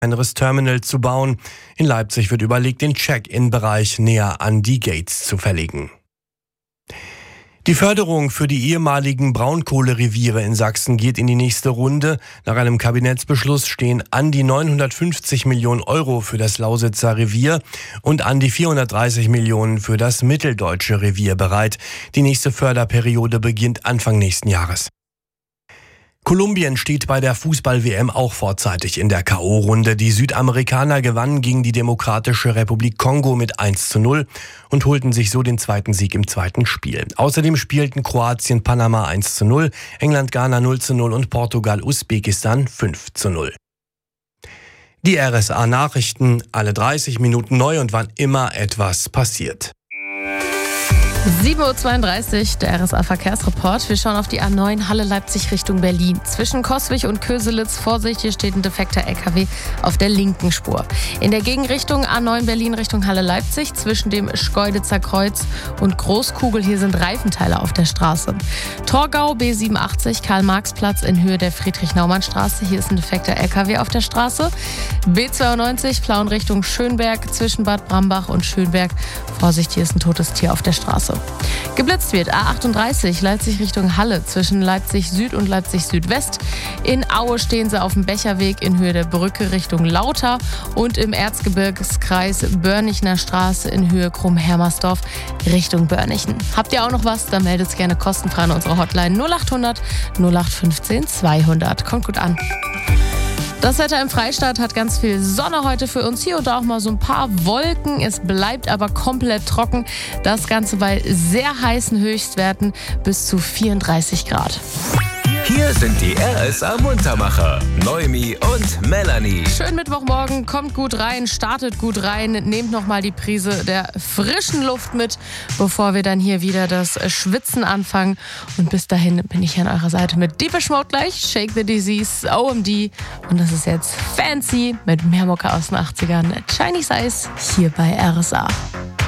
kleineres Terminal zu bauen. In Leipzig wird überlegt, den Check-in-Bereich näher an die Gates zu verlegen. Die Förderung für die ehemaligen Braunkohlereviere in Sachsen geht in die nächste Runde. Nach einem Kabinettsbeschluss stehen an die 950 Millionen Euro für das Lausitzer Revier und an die 430 Millionen für das mitteldeutsche Revier bereit. Die nächste Förderperiode beginnt Anfang nächsten Jahres. Kolumbien steht bei der Fußball-WM auch vorzeitig in der K.O.-Runde. Die Südamerikaner gewannen gegen die Demokratische Republik Kongo mit 1:0 und holten sich so den zweiten Sieg im zweiten Spiel. Außerdem spielten Kroatien Panama 1:0, England Ghana 0:0 und Portugal Usbekistan 5:0. Die RSA-Nachrichten, alle 30 Minuten neu und wann immer etwas passiert. 7.32 Uhr, der RSA-Verkehrsreport. Wir schauen auf die A9 Halle Leipzig Richtung Berlin. Zwischen Coswig und Köselitz, Vorsicht, hier steht ein defekter LKW auf der linken Spur. In der Gegenrichtung A9 Berlin Richtung Halle Leipzig, zwischen dem Schkeuditzer Kreuz und Großkugel, hier sind Reifenteile auf der Straße. Torgau B87 Karl-Marx-Platz in Höhe der Friedrich-Naumann-Straße, hier ist ein defekter LKW auf der Straße. B92 Plauen Richtung Schönberg, zwischen Bad Brambach und Schönberg. Vorsicht, hier ist ein totes Tier auf der Straße. Geblitzt wird A38 Leipzig Richtung Halle zwischen Leipzig Süd und Leipzig Südwest. In Aue stehen sie auf dem Becherweg in Höhe der Brücke Richtung Lauter und im Erzgebirgskreis Börnichener Straße in Höhe Krumm-Hermersdorf Richtung Börnichen. Habt ihr auch noch was? Dann meldet es gerne kostenfrei an unsere Hotline 0800 0815 200. Kommt gut an. Das Wetter im Freistaat hat ganz viel Sonne heute für uns. Hier und da auch mal so ein paar Wolken. Es bleibt aber komplett trocken. Das Ganze bei sehr heißen Höchstwerten bis zu 34 Grad. Hier sind die RSA-Muntermacher, Noemi und Melanie. Schönen Mittwochmorgen, kommt gut rein, startet gut rein, nehmt nochmal die Prise der frischen Luft mit, bevor wir dann hier wieder das Schwitzen anfangen. Und bis dahin bin ich hier an eurer Seite mit Deepish Mode gleich, Shake the Disease, OMD. Und das ist jetzt Fancy mit mehr Mucke aus den 80ern, Chinese Eyes hier bei RSA.